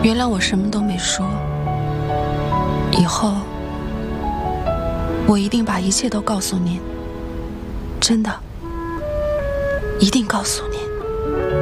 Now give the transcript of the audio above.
原谅我什么都没说，以后我一定把一切都告诉您，真的，一定告诉您。